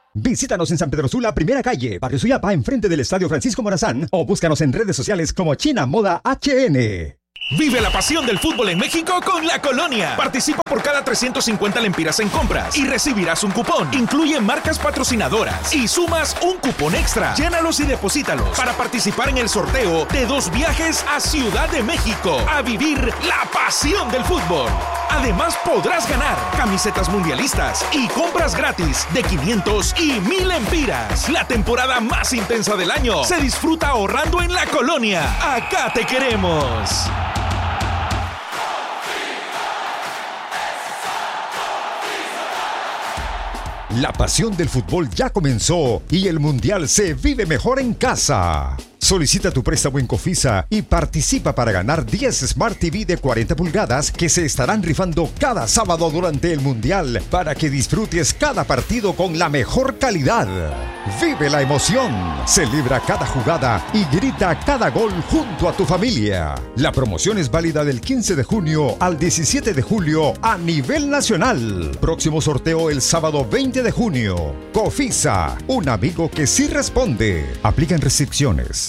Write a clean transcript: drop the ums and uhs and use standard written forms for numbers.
Visítanos en San Pedro Sula, primera calle, Barrio Suyapa, enfrente del Estadio Francisco Morazán, o búscanos en redes sociales como China Moda HN. Vive la pasión del fútbol en México con La Colonia. Participa por cada 350 lempiras en compras y recibirás un cupón. Incluye marcas patrocinadoras y sumas un cupón extra. Llénalos y deposítalos para participar en el sorteo de 2 viajes a Ciudad de México a vivir la pasión del fútbol. Además podrás ganar camisetas mundialistas y compras gratis de 500 y 1000 lempiras. La temporada más intensa del año se disfruta ahorrando en La Colonia. Acá te queremos. La pasión del fútbol ya comenzó y el mundial se vive mejor en casa. Solicita tu préstamo en Cofisa y participa para ganar 10 Smart TV de 40 pulgadas que se estarán rifando cada sábado durante el mundial para que disfrutes cada partido con la mejor calidad. Vive la emoción, celebra cada jugada y grita cada gol junto a tu familia. La promoción es válida del 15 de junio al 17 de julio a nivel nacional. Próximo sorteo el sábado 20 de junio. Cofisa, un amigo que sí responde. Aplican restricciones.